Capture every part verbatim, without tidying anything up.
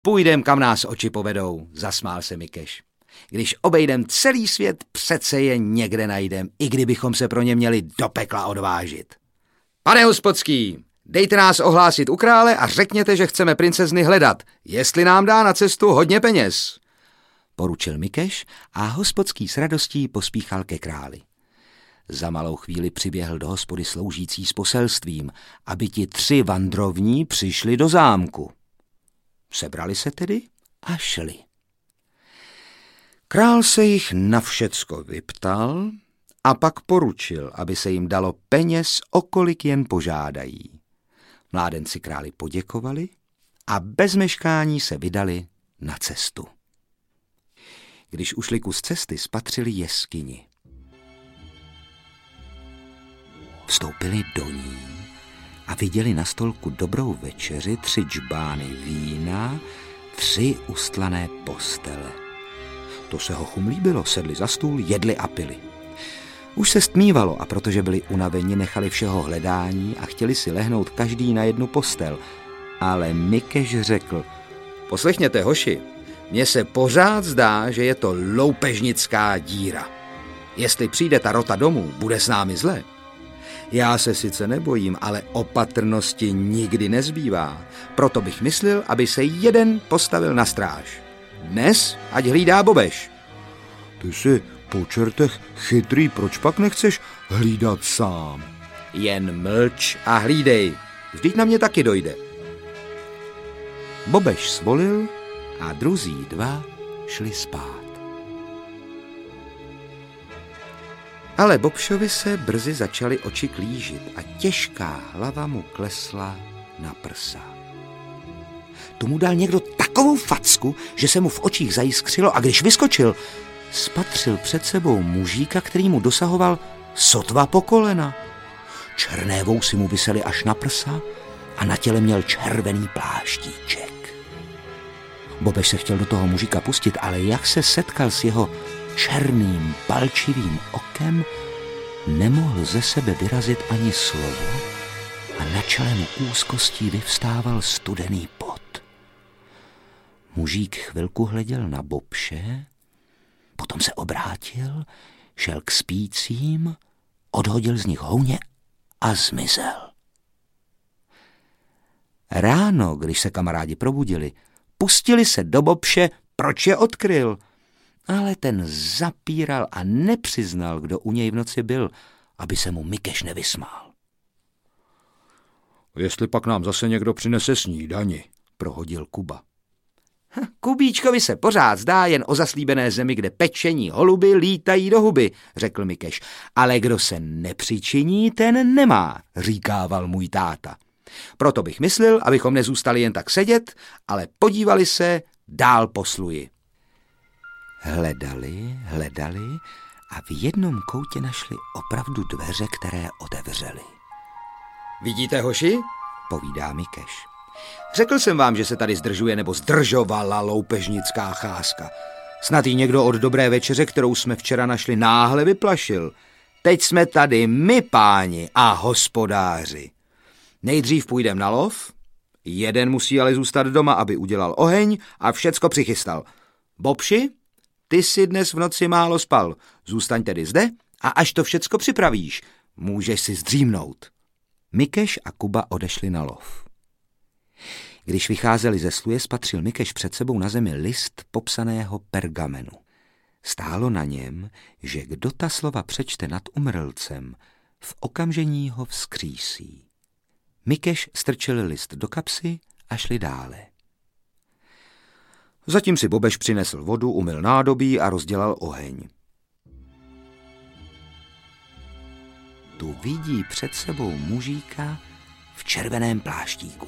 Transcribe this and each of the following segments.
Půjdem, kam nás oči povedou, zasmál se Mikeš. Když obejdem celý svět, přece je někde najdem, i kdybychom se pro ně měli do pekla odvážit. Pane hospodský, dejte nás ohlásit u krále a řekněte, že chceme princezny hledat, jestli nám dá na cestu hodně peněz. Poručil Mikeš a hospodský s radostí pospíchal ke králi. Za malou chvíli přiběhl do hospody sloužící s poselstvím, aby ti tři vandrovní přišli do zámku. Sebrali se tedy a šli. Král se jich na všecko vyptal a pak poručil, aby se jim dalo peněz, o kolik jen požádají. Mládenci králi poděkovali a bez meškání se vydali na cestu. Když ušli kus cesty, spatřili jeskyni. Vstoupili do ní a viděli na stolku dobrou večeři, tři džbány vína, tři ustlané postele. To se hochům líbilo, sedli za stůl, jedli a pili. Už se stmívalo a protože byli unaveni, nechali všeho hledání a chtěli si lehnout každý na jednu postel. Ale Mikeš řekl: Poslechněte, hoši, mně se pořád zdá, že je to loupežnická díra. Jestli přijde ta rota domů, bude s námi zle. Já se sice nebojím, ale opatrnosti nikdy nezbývá. Proto bych myslel, aby se jeden postavil na stráž. Dnes ať hlídá Bobeš. Ty jsi po čertech chytrý, proč pak nechceš hlídat sám? Jen mlč a hlídej, vždyť na mě taky dojde. Bobeš svolil a druzí dva šli spát. Ale Bobšovi se brzy začaly oči klížit a těžká hlava mu klesla na prsa. Tomu dal někdo takovou facku, že se mu v očích zajiskřilo a když vyskočil, spatřil před sebou mužíka, který mu dosahoval sotva po kolena. Černé vousy mu visely až na prsa a na těle měl červený pláštíček. Bobeš se chtěl do toho mužíka pustit, ale jak se setkal s jeho černým, palčivým okem, nemohl ze sebe vyrazit ani slovo a na čele mu úzkostí vyvstával studený pot. Mužík chvilku hleděl na Bobše, potom se obrátil, šel k spícím, odhodil z nich houně a zmizel. Ráno, když se kamarádi probudili, pustili se do Bobše, proč je odkryl. Ale ten zapíral a nepřiznal, kdo u něj v noci byl, aby se mu Mikeš nevysmál. Jestli pak nám zase někdo přinese snídani, prohodil Kuba. Kubíčkovi se pořád zdá jen o zaslíbené zemi, kde pečení holuby lítají do huby, řekl Mikeš. Ale kdo se nepřičiní, ten nemá, říkával můj táta. Proto bych myslel, abychom nezůstali jen tak sedět, ale podívali se dál po sluji. Hledali, hledali a v jednom koutě našli opravdu dveře, které otevřely. Vidíte, hoši? Povídá Mikeš. Řekl jsem vám, že se tady zdržuje nebo zdržovala loupežnická cházka. Snad jí někdo od dobré večeře, kterou jsme včera našli, náhle vyplašil. Teď jsme tady my, páni a hospodáři. Nejdřív půjdem na lov, jeden musí ale zůstat doma, aby udělal oheň a všecko přichystal. Bobši, ty si dnes v noci málo spal, zůstaň tedy zde a až to všecko připravíš, můžeš si zdřímnout. Mikeš a Kuba odešli na lov. Když vycházeli ze sluje, spatřil Mikeš před sebou na zemi list popsaného pergamenu. Stálo na něm, že kdo ta slova přečte nad umrlcem, v okamžení ho vzkřísí. Mikeš strčil list do kapsy a šli dále. Zatím si Bobeš přinesl vodu, umyl nádobí a rozdělal oheň. Tu vidí před sebou mužíka v červeném pláštíku.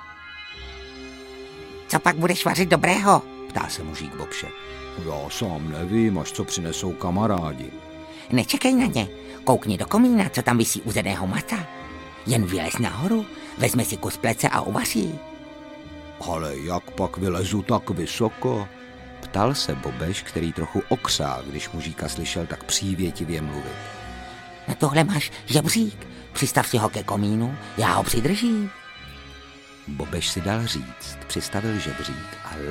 Co pak budeš vařit dobrého? Ptá se mužík Bobše. Já sám nevím, až co přinesou kamarádi. Nečekej na ně, koukni do komína, co tam visí uzeného mata. Jen vylez nahoru, vezme si kus plece a uvaří. Ale jak pak vylezu tak vysoko? Ptal se Bobeš, který trochu okřál, když mužíka slyšel tak přívětivě mluvit. Na tohle máš žebřík, přistav si ho ke komínu, já ho přidržím. Bobeš si dal říct, přistavil žebřík a